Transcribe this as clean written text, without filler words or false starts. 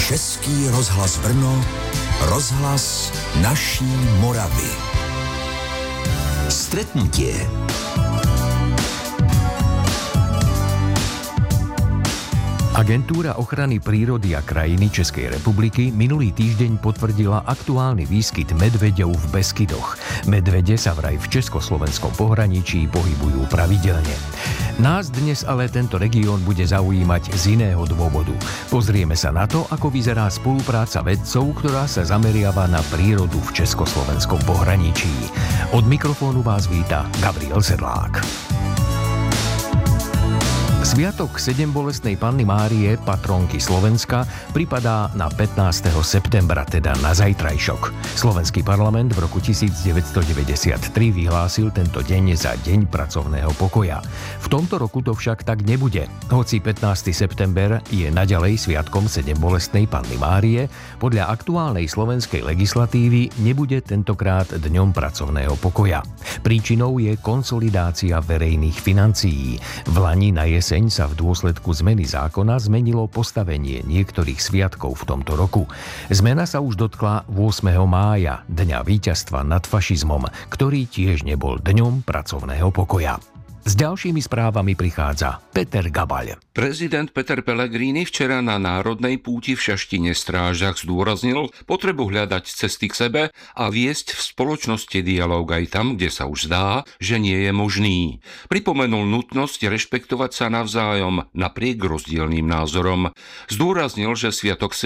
Český rozhlas Brno, rozhlas naší Moravy. Stretnutie. Agentúra ochrany prírody a krajiny Českej republiky minulý týždeň potvrdila aktuálny výskyt medveďov v Beskidoch. Medvede sa vraj v československom pohraničí pohybujú pravidelne. Nás dnes ale tento región bude zaujímať z iného dôvodu. Pozrieme sa na to, ako vyzerá spolupráca vedcov, ktorá sa zameriava na prírodu v československom pohraničí. Od mikrofónu vás víta Gabriel Sedlák. Sviatok Sedembolestnej Panny Márie, patronky Slovenska, pripadá na 15. septembra, teda na zajtrajšok. Slovenský parlament v roku 1993 vyhlásil tento deň za Deň pracovného pokoja. V tomto roku to však tak nebude. Hoci 15. september je naďalej sviatkom Sedembolestnej Panny Márie, podľa aktuálnej slovenskej legislatívy nebude tentokrát Dňom pracovného pokoja. Príčinou je konsolidácia verejných financií. Vlani na jeseň sa v dôsledku zmeny zákona zmenilo postavenie niektorých sviatkov v tomto roku. Zmena sa už dotkla 8. mája, Dňa víťazstva nad fašizmom, ktorý tiež nebol Dňom pracovného pokoja. S ďalšími správami prichádza Peter Gabaľ. Prezident Peter Pellegrini včera na národnej púti v Šaštine Strážach zdôraznil potrebu hľadať cesty k sebe a viesť v spoločnosti dialóg aj tam, kde sa už zdá, že nie je možný. Pripomenul nutnosť rešpektovať sa navzájom napriek rozdielnym názorom. Zdôraznil, že sviatok